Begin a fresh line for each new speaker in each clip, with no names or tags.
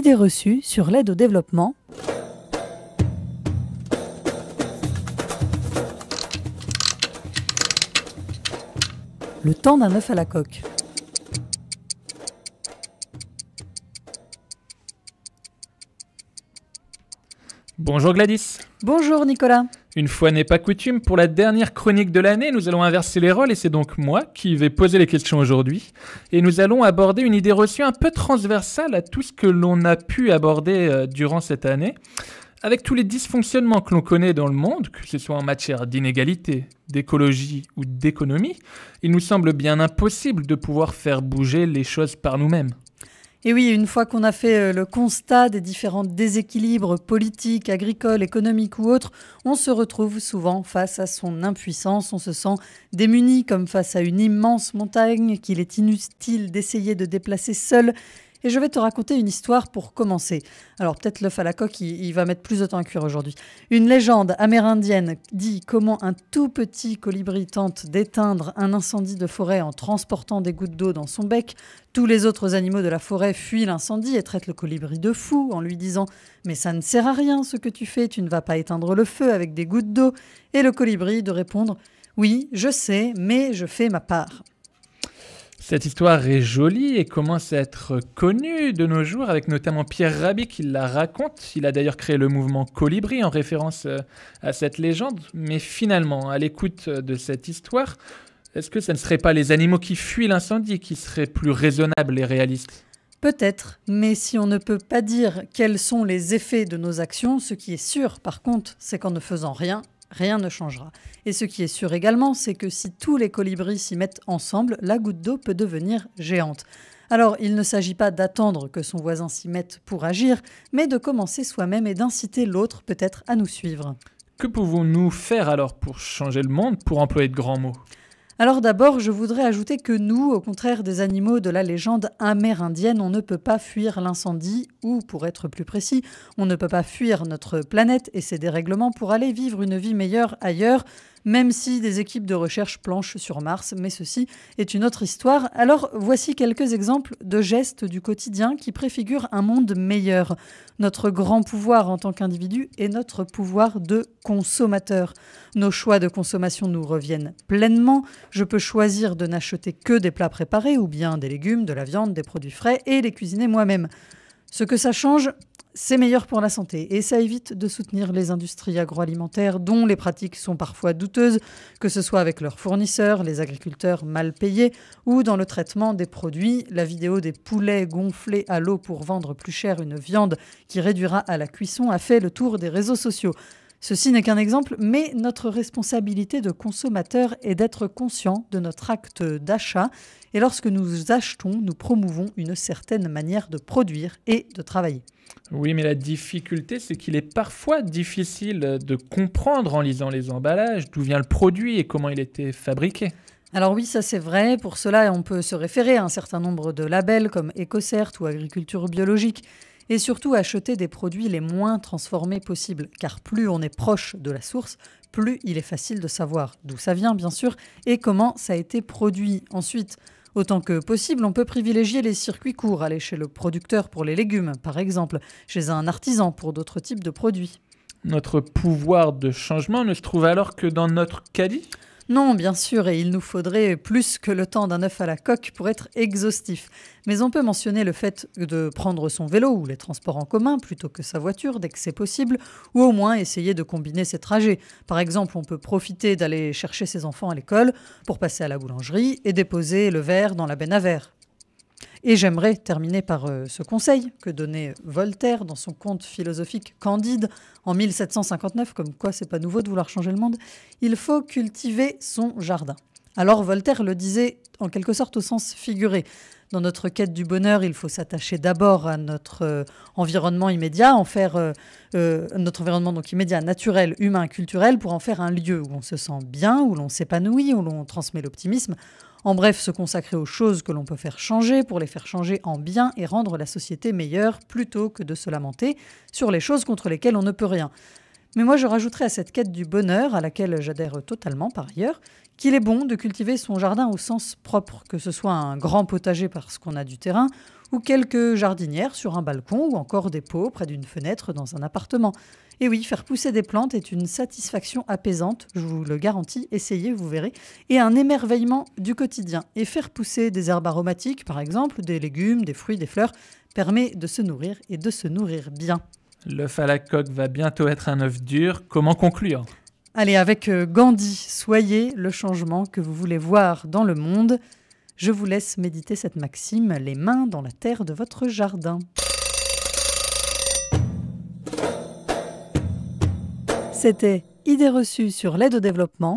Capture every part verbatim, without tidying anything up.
Idées reçues sur l'aide au développement. Le temps d'un œuf à la coque.
Bonjour Gladys.
Bonjour Nicolas.
Une fois n'est pas coutume, pour la dernière chronique de l'année, nous allons inverser les rôles et c'est donc moi qui vais poser les questions aujourd'hui. Et nous allons aborder une idée reçue un peu transversale à tout ce que l'on a pu aborder euh, durant cette année. Avec tous les dysfonctionnements que l'on connaît dans le monde, que ce soit en matière d'inégalité, d'écologie ou d'économie, il nous semble bien impossible de pouvoir faire bouger les choses par nous-mêmes.
Et oui, une fois qu'on a fait le constat des différents déséquilibres politiques, agricoles, économiques ou autres, on se retrouve souvent face à son impuissance. On se sent démuni comme face à une immense montagne qu'il est inutile d'essayer de déplacer seul. Et je vais te raconter une histoire pour commencer. Alors peut-être l'œuf à la coque, il, il va mettre plus de temps à cuire aujourd'hui. Une légende amérindienne dit comment un tout petit colibri tente d'éteindre un incendie de forêt en transportant des gouttes d'eau dans son bec. Tous les autres animaux de la forêt fuient l'incendie et traitent le colibri de fou en lui disant « Mais ça ne sert à rien ce que tu fais, tu ne vas pas éteindre le feu avec des gouttes d'eau. » Et le colibri de répondre « Oui, je sais, mais je fais ma part. »
Cette histoire est jolie et commence à être connue de nos jours, avec notamment Pierre Rabhi qui la raconte. Il a d'ailleurs créé le mouvement Colibri en référence à cette légende. Mais finalement, à l'écoute de cette histoire, est-ce que ce ne serait pas les animaux qui fuient l'incendie qui seraient plus raisonnables et réalistes ?
Peut-être, mais si on ne peut pas dire quels sont les effets de nos actions, ce qui est sûr par contre, c'est qu'en ne faisant rien, rien ne changera. Et ce qui est sûr également, c'est que si tous les colibris s'y mettent ensemble, la goutte d'eau peut devenir géante. Alors, il ne s'agit pas d'attendre que son voisin s'y mette pour agir, mais de commencer soi-même et d'inciter l'autre peut-être à nous suivre.
Que pouvons-nous faire alors pour changer le monde, pour employer de grands mots ?
Alors d'abord, je voudrais ajouter que nous, au contraire des animaux de la légende amérindienne, on ne peut pas fuir l'incendie, ou pour être plus précis, on ne peut pas fuir notre planète et ses dérèglements pour aller vivre une vie meilleure ailleurs, même si des équipes de recherche planchent sur Mars, mais ceci est une autre histoire. Alors voici quelques exemples de gestes du quotidien qui préfigurent un monde meilleur. Notre grand pouvoir en tant qu'individu est notre pouvoir de consommateur. Nos choix de consommation nous reviennent pleinement. Je peux choisir de n'acheter que des plats préparés ou bien des légumes, de la viande, des produits frais et les cuisiner moi-même. Ce que ça change, c'est meilleur pour la santé et ça évite de soutenir les industries agroalimentaires dont les pratiques sont parfois douteuses, que ce soit avec leurs fournisseurs, les agriculteurs mal payés ou dans le traitement des produits. La vidéo des poulets gonflés à l'eau pour vendre plus cher une viande qui réduira à la cuisson a fait le tour des réseaux sociaux. Ceci n'est qu'un exemple, mais notre responsabilité de consommateur est d'être conscient de notre acte d'achat. Et lorsque nous achetons, nous promouvons une certaine manière de produire et de travailler.
Oui, mais la difficulté, c'est qu'il est parfois difficile de comprendre en lisant les emballages d'où vient le produit et comment il était fabriqué.
Alors oui, ça c'est vrai. Pour cela, on peut se référer à un certain nombre de labels comme EcoCert ou Agriculture biologique. Et surtout acheter des produits les moins transformés possibles, car plus on est proche de la source, plus il est facile de savoir d'où ça vient, bien sûr, et comment ça a été produit. Ensuite, autant que possible, on peut privilégier les circuits courts, aller chez le producteur pour les légumes, par exemple, chez un artisan pour d'autres types de produits.
Notre pouvoir de changement ne se trouve alors que dans notre caddie ?
Non, bien sûr, et il nous faudrait plus que le temps d'un œuf à la coque pour être exhaustif. Mais on peut mentionner le fait de prendre son vélo ou les transports en commun plutôt que sa voiture dès que c'est possible, ou au moins essayer de combiner ses trajets. Par exemple, on peut profiter d'aller chercher ses enfants à l'école pour passer à la boulangerie et déposer le verre dans la benne à verre. Et j'aimerais terminer par euh, ce conseil que donnait Voltaire dans son conte philosophique Candide en mille sept cent cinquante-neuf, comme quoi c'est pas nouveau de vouloir changer le monde. Il faut cultiver son jardin. Alors Voltaire le disait en quelque sorte au sens figuré. Dans notre quête du bonheur, il faut s'attacher d'abord à notre euh, environnement immédiat, en faire euh, euh, notre environnement donc immédiat, naturel, humain, culturel, pour en faire un lieu où on se sent bien, où l'on s'épanouit, où l'on transmet l'optimisme. En bref, se consacrer aux choses que l'on peut faire changer pour les faire changer en bien et rendre la société meilleure plutôt que de se lamenter sur les choses contre lesquelles on ne peut rien. Mais moi, je rajouterais à cette quête du bonheur, à laquelle j'adhère totalement par ailleurs, qu'il est bon de cultiver son jardin au sens propre, que ce soit un grand potager parce qu'on a du terrain ou quelques jardinières sur un balcon, ou encore des pots près d'une fenêtre dans un appartement. Et oui, faire pousser des plantes est une satisfaction apaisante, je vous le garantis, essayez, vous verrez, et un émerveillement du quotidien. Et faire pousser des herbes aromatiques, par exemple, des légumes, des fruits, des fleurs, permet de se nourrir et de se nourrir bien.
L'œuf à la coque va bientôt être un œuf dur. Comment conclure ?
Allez, avec Gandhi, soyez le changement que vous voulez voir dans le monde. Je vous laisse méditer cette maxime, les mains dans la terre de votre jardin. C'était Idées reçues sur l'aide au développement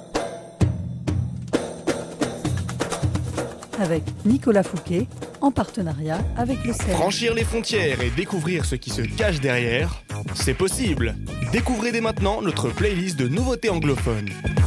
avec Nicolas Fouquet, en partenariat avec le C E R.
Franchir les frontières et découvrir ce qui se cache derrière, c'est possible. Découvrez dès maintenant notre playlist de nouveautés anglophones.